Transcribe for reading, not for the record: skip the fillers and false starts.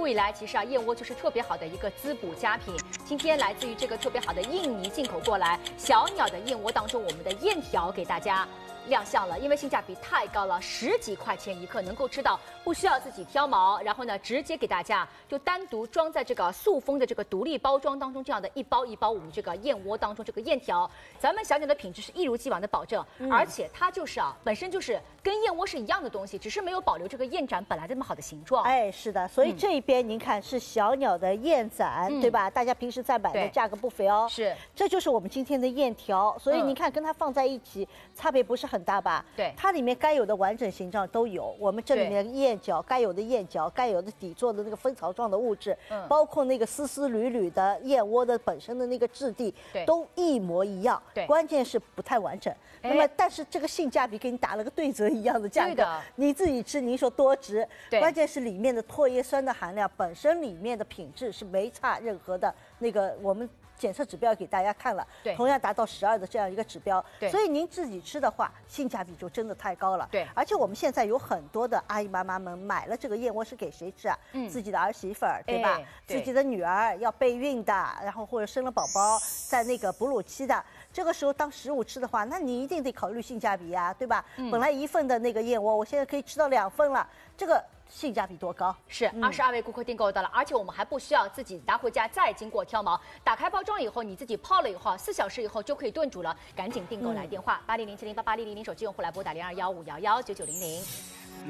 古以来，其实燕窝就是特别好的一个滋补佳品。今天来自于这个特别好的印尼进口过来小鸟的燕窝当中，我们的燕条给大家亮相了，因为性价比太高了，10几块钱一克，能够吃到不需要自己挑毛，然后呢，直接给大家就单独装在这个塑封的这个独立包装当中，这样的一包一包我们这个燕窝当中这个燕条，咱们小鸟的品质是一如既往的保证，而且它就是本身就是跟燕窝是一样的东西，只是没有保留这个燕盏本来这么好的形状。 哎，是的，所以这一边您看是小鸟的燕盏，对吧？大家平时在买的价格不菲哦。 是， 这就是我们今天的燕条，所以您看跟它放在一起，差别不是很大吧？ 对， 它里面该有的完整形状都有。我们这里面的燕角该有的燕角，该有的底座的那个蜂巢状的物质，包括那个丝丝缕缕的燕窝的本身的那个质地，都一模一样。 对， 关键是不太完整。那么，但是这个性价比给你打了个对折一样的价格，你自己吃，您说多值？关键是里面的唾液酸的含量，本身里面的品质是没差任何的那个我们。检测指标给大家看了，同样达到12的这样一个指标，所以您自己吃的话，性价比就真的太高了。 对， 而且我们现在有很多的阿姨妈妈们买了这个燕窝是给谁吃啊？自己的儿媳妇儿，对吧？自己的女儿要备孕的，然后或者生了宝宝在那个哺乳期的，这个时候当食物吃的话，那你一定得考虑性价比呀，对吧？本来1份的那个燕窝，我现在可以吃到2份了，这个。性价比多高？ 是22位顾客订购到了，而且我们还不需要自己拿回家再经过挑毛，打开包装以后，你自己泡了以后，4小时以后就可以炖煮了，赶紧订购来电话8007088000，手机用户来拨打0215119900。